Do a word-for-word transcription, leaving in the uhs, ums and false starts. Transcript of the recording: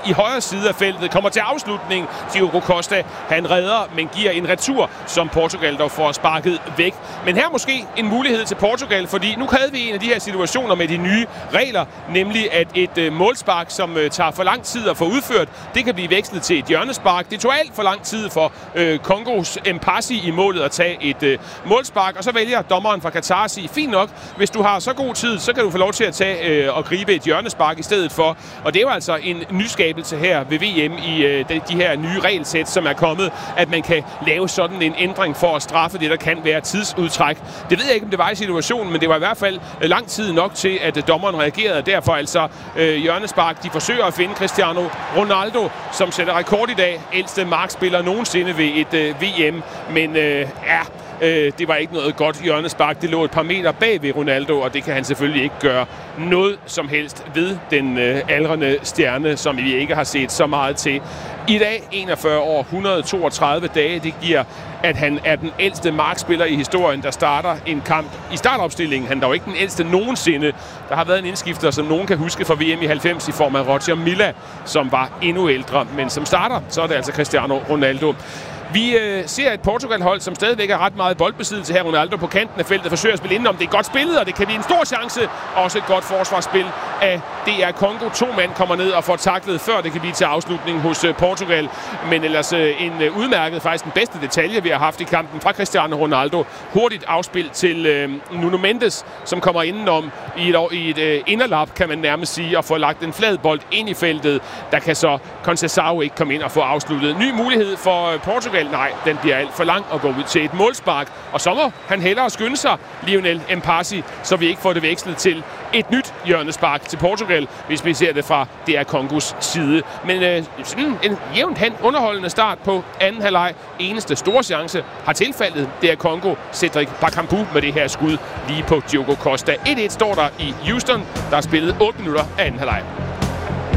i højre side af feltet, kommer til afslutning. Diogo Costa, han redder, men giver en retur, som Portugal dog får sparket væk. Men her måske en mulighed til Portugal, fordi nu havde vi en af de her situationer med de nye regler, nemlig at et øh, målspark, som øh, tager for lang tid at få udført, det kan blive vekslet til et hjørnespark. Det tog alt for lang tid for øh, Kongos Mpassi i målet at tage et øh, målspark, og så vælger dommeren fra Qatar at sige, fint nok, hvis du har så god tid, så kan du få lov til at tage øh, og gribe et hjørnespark i stedet for. Og det er jo altså en nyskabelse her ved V M i øh, de, de her nye regelsæt, som er kommet, at man kan lave sådan en ændring for at straffe det, der kan være tidsudtræk. Det ved jeg ikke, om det var i situationen, men det var i hvert fald øh, lang tid nok til, at øh, dommeren reagerede. Derfor altså øh, hjørnespark. De forsøger at finde Cristiano Ronaldo, som sætter rekord i dag. Ældste markspiller nogensinde ved et øh, V M. Men øh, ja... Øh, det var ikke noget godt hjørnespark. Det lå et par meter bag ved Ronaldo, og det kan han selvfølgelig ikke gøre noget som helst ved, den øh, aldrende stjerne, som vi ikke har set så meget til. I dag, enogfyrre år, et hundrede og toogtredive dage, det giver, at han er den ældste markspiller i historien, der starter en kamp i startopstillingen. Han er dog ikke den ældste nogensinde. Der har været en indskifter, som nogen kan huske fra V M i halvfems i form af Roger Milla, som var endnu ældre. Men som starter, så er det altså Cristiano Ronaldo. Vi øh, ser et Portugal-hold, som stadigvæk er ret meget boldbesiddelse her. Ronaldo på kanten af feltet forsøger at spille indenom. Det er godt spillet, og det kan blive en stor chance. Også et godt forsvarsspil af D R Congo. To mand kommer ned og får taklet, før det kan blive til afslutning hos øh, Portugal. Men ellers øh, en øh, udmærket, faktisk den bedste detalje, vi har haft i kampen fra Cristiano Ronaldo. Hurtigt afspil til øh, Nuno Mendes, som kommer indenom i et, i et øh, inderlap, kan man nærmest sige, og får lagt en flad bold ind i feltet. Der kan så Conceição ikke komme ind og få afsluttet. Ny mulighed for øh, Portugal. Nej, den bliver alt for lang og går ud til et målspark. Og så må han hellere skynde sig, Lionel Mpassi, så vi ikke får det vekslet til et nyt hjørnespark til Portugal, hvis vi ser det fra D R Kongos side. Men øh, sådan en jævnt hen underholdende start på anden halvleg. Eneste store chance har tilfaldet D R Congo. Cedric Bakambu med det her skud lige på Diogo Costa. et et står der i Houston. Der er spillet otte minutter af anden halvleg.